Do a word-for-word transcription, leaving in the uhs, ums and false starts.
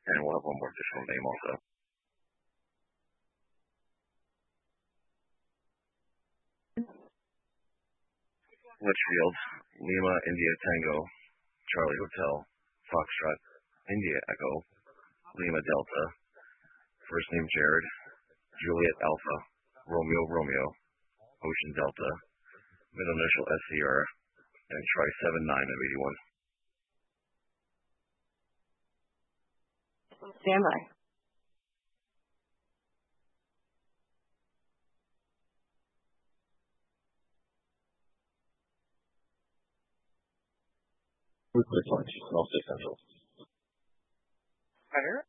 And we'll have one more additional name also. Litchfield, Lima, India, Tango, Charlie Hotel, Foxtrot, India, Echo, Lima, Delta, first name Jared, Juliet, Alpha, Romeo, Romeo, Ocean, Delta, middle initial S C R, and try seven nine of eighty-one. Stand by. Quick lunch, I'll stay central. Fire.